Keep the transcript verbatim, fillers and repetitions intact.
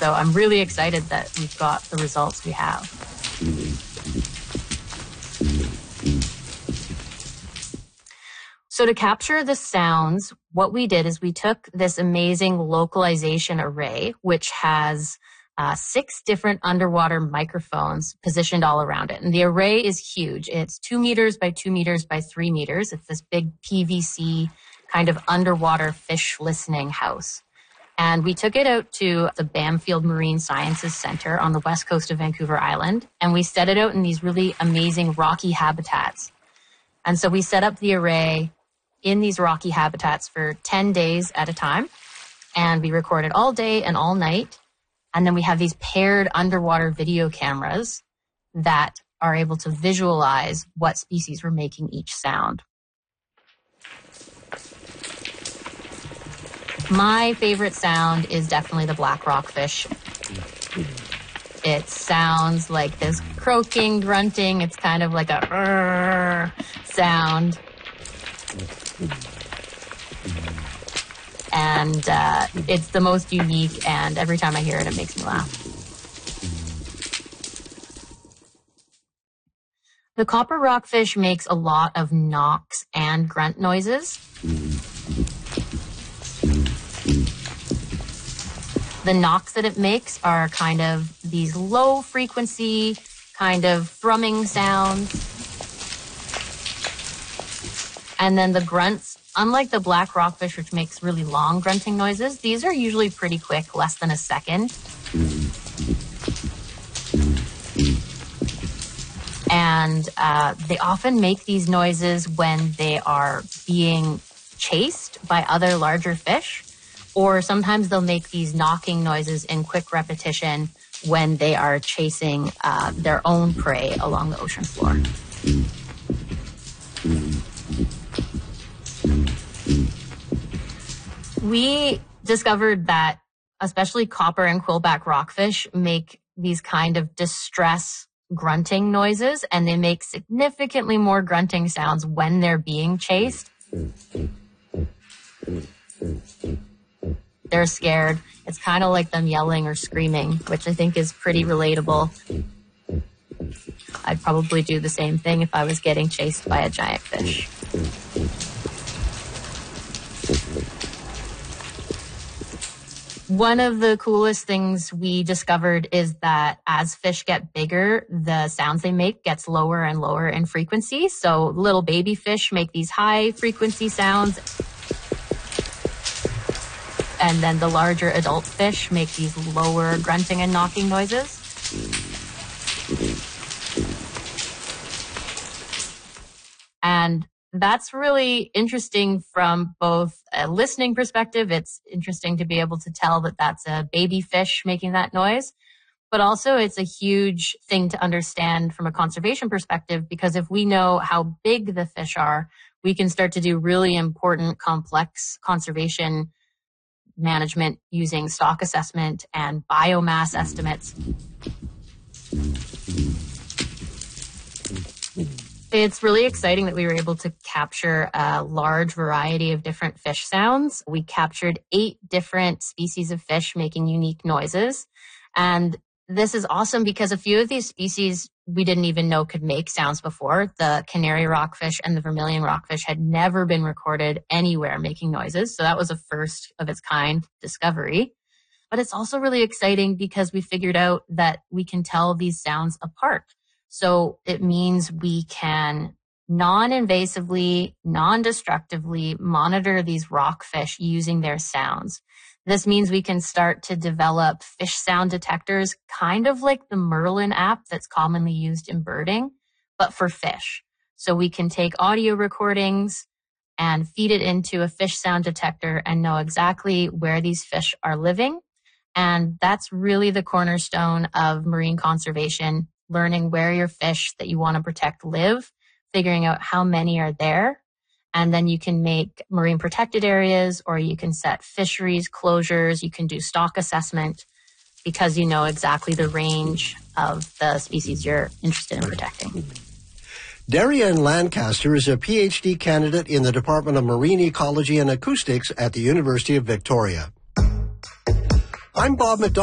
So I'm really excited that we've got the results we have. So to capture the sounds, what we did is we took this amazing localization array, which has uh, six different underwater microphones positioned all around it. And the array is huge. It's two meters by two meters by three meters. It's this big P V C kind of underwater fish listening house. And we took it out to the Bamfield Marine Sciences Center on the west coast of Vancouver Island. And we set it out in these really amazing rocky habitats. And so we set up the array in these rocky habitats for ten days at a time. And we recorded all day and all night. And then we have these paired underwater video cameras that are able to visualize what species were making each sound. My favorite sound is definitely the black rockfish. It sounds like this croaking, grunting. It's kind of like a "rrrr" sound. And uh, it's the most unique, and every time I hear it, it makes me laugh. The copper rockfish makes a lot of knocks and grunt noises. The knocks that it makes are kind of these low frequency, kind of thrumming sounds. And then the grunts, unlike the black rockfish, which makes really long grunting noises, these are usually pretty quick, less than a second. And uh, they often make these noises when they are being chased by other larger fish, or sometimes they'll make these knocking noises in quick repetition when they are chasing uh, their own prey along the ocean floor. We discovered that especially copper and quillback rockfish make these kind of distress grunting noises, and they make significantly more grunting sounds when they're being chased. They're scared. It's kind of like them yelling or screaming, which I think is pretty relatable. I'd probably do the same thing if I was getting chased by a giant fish. One of the coolest things we discovered is that as fish get bigger, the sounds they make gets lower and lower in frequency. So little baby fish make these high frequency sounds. And then the larger adult fish make these lower grunting and knocking noises. And that's really interesting from both a listening perspective. It's interesting to be able to tell that that's a baby fish making that noise. But also it's a huge thing to understand from a conservation perspective, because if we know how big the fish are, we can start to do really important, complex conservation management using stock assessment and biomass estimates. It's really exciting that we were able to capture a large variety of different fish sounds. We captured eight different species of fish making unique noises. And this is awesome because a few of these species we didn't even know could make sounds before. The canary rockfish and the vermilion rockfish had never been recorded anywhere making noises. So that was a first of its kind discovery. But it's also really exciting because we figured out that we can tell these sounds apart. So it means we can non-invasively, non-destructively monitor these rockfish using their sounds. This means we can start to develop fish sound detectors, kind of like the Merlin app that's commonly used in birding, but for fish. So we can take audio recordings and feed it into a fish sound detector and know exactly where these fish are living. And that's really the cornerstone of marine conservation, learning where your fish that you want to protect live, figuring out how many are there. And then you can make marine protected areas, or you can set fisheries closures. You can do stock assessment because you know exactly the range of the species you're interested in protecting. Darian Lancaster is a P H D candidate in the Department of Marine Ecology and Acoustics at the University of Victoria. I'm Bob McDonald.